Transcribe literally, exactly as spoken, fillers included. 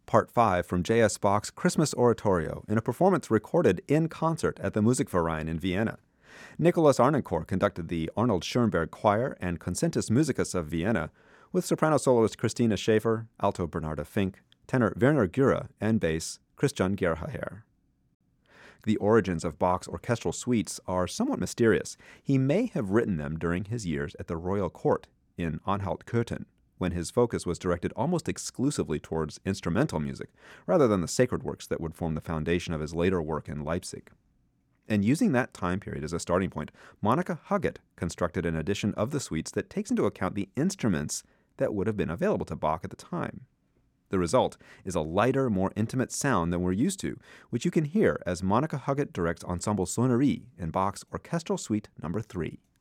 Part five from J S. Bach's Christmas Oratorio in a performance recorded in concert at the Musikverein in Vienna. Nicholas Arnoncourt conducted the Arnold Schoenberg Choir and Concentus Musicus of Vienna, with soprano soloist Christina Schäfer, alto Bernarda Fink, tenor Werner Gürer, and bass Christian Gerhaher. The origins of Bach's orchestral suites are somewhat mysterious. He may have written them during his years at the royal court in Anhalt-Köthen, when his focus was directed almost exclusively towards instrumental music, rather than the sacred works that would form the foundation of his later work in Leipzig. And using that time period as a starting point, Monika Huggett constructed an edition of the suites that takes into account the instruments that would have been available to Bach at the time. The result is a lighter, more intimate sound than we're used to, which you can hear as Monika Huggett directs Ensemble Sonnerie in Bach's Orchestral Suite number three.